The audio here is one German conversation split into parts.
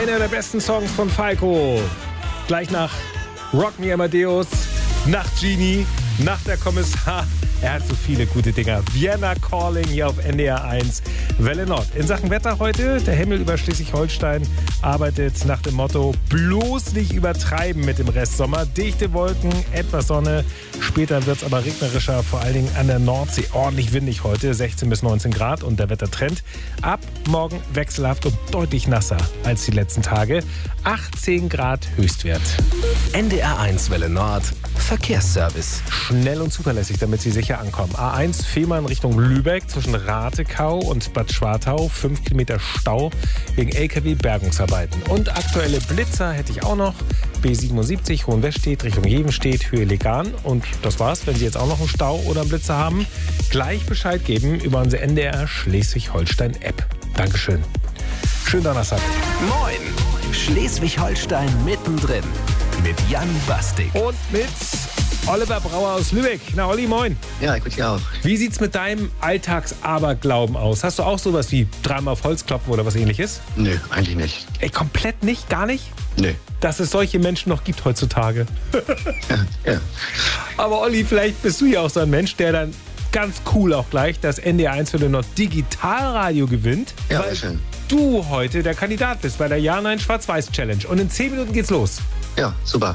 Einer der besten Songs von Falco. Gleich nach Rock Me Amadeus, nach Genie, nach der Kommissar. Er hat so viele gute Dinger. Vienna Calling hier auf NDR 1, Welle Nord. In Sachen Wetter heute, der Himmel über Schleswig-Holstein arbeitet nach dem Motto, bloß nicht übertreiben mit dem Restsommer. Dichte Wolken, etwas Sonne. Später wird es aber regnerischer, vor allen Dingen an der Nordsee. Ordentlich windig heute, 16 bis 19 Grad. Und der Wettertrend ab morgen wechselhaft und deutlich nasser als die letzten Tage. 18 Grad Höchstwert. NDR 1 Welle Nord, Verkehrsservice. Schnell und zuverlässig, damit Sie sicher ankommen. A1 Fehmarn Richtung Lübeck zwischen Ratekau und Bad Schwartau. 5 Kilometer Stau wegen LKW-Bergungsarbeiten. Und aktuelle Blitzer hätte ich auch noch. B77 Hohenwestedt Richtung Jevenstedt, Höhe Legan. Und das war's. Wenn Sie jetzt auch noch einen Stau oder einen Blitzer haben, gleich Bescheid geben über unsere NDR Schleswig-Holstein-App. Dankeschön. Schönen Donnerstag. Moin! Schleswig-Holstein mittendrin. Mit Jan Bastik. Und mit Oliver Brauer aus Lübeck. Na Olli, moin. Ja, gut, ja auch. Wie sieht's mit deinem Alltagsaberglauben aus? Hast du auch sowas wie dreimal auf Holz klopfen oder was ähnliches? Nö, eigentlich nicht. Ey, komplett nicht? Gar nicht? Nö. Dass es solche Menschen noch gibt heutzutage. Ja. Aber Olli, vielleicht bist du ja auch so ein Mensch, der dann ganz cool auch gleich das NDR 1 Welle Nord Digitalradio gewinnt. Ja, weil schön. du heute der Kandidat bist bei der Ja-Nein-Schwarz-Weiß-Challenge. Und in 10 Minuten geht's los. Ja, super.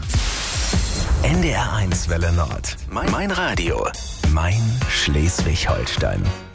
NDR 1 Welle Nord. Mein Radio. Mein Schleswig-Holstein.